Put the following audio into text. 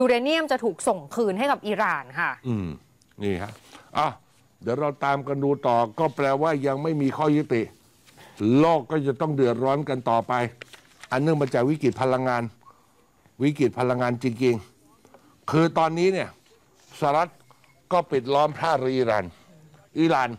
ยูเรเนียมจะถูกส่งคืนให้กับอิหร่านค่ะนี่ฮะเดี๋ยวเราตามกันดูต่อก็แปลว่ายังไม่มีข้อยุติโลกก็จะต้องเดือดร้อนกันต่อไปอันเนื่องมาจากวิกฤตพลังงานจริงๆคือตอนนี้เนี่ยสหรัฐก็ปิดล้อมท่าเรืออิหร่าน